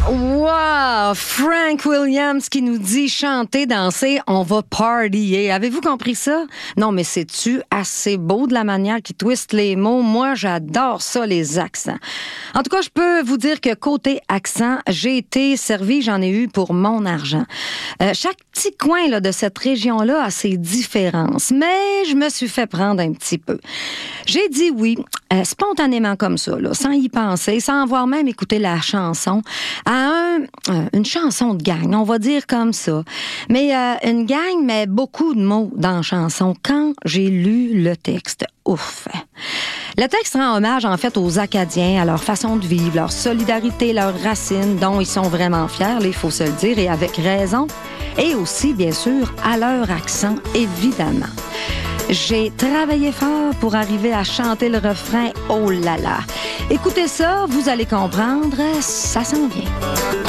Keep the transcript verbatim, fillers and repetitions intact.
Wow! Frank Williams qui nous dit chanter, danser, on va partyer. Avez-vous compris ça? Non, mais c'est-tu assez beau de la manière qu'il twiste les mots? Moi, j'adore ça, les accents. En tout cas, je peux vous dire que côté accent, j'ai été servi, j'en ai eu pour mon argent. Euh, chaque petit coin là, de cette région-là a ses différences, mais je me suis fait prendre un petit peu. J'ai dit oui, euh, spontanément comme ça, là, sans y penser, sans avoir même écouté la chanson, à un, euh, une chanson de gang, on va dire comme ça. Mais euh, une gang met beaucoup de mots dans la chanson quand j'ai lu le texte. Ouf! Le texte rend hommage, en fait, aux Acadiens, à leur façon de vivre, leur solidarité, leurs racines, dont ils sont vraiment fiers, il faut se le dire, et avec raison. Et aussi, bien sûr, à leur accent, évidemment. J'ai travaillé fort pour arriver à chanter le refrain « Oh là là ». Écoutez ça, vous allez comprendre, ça s'en vient.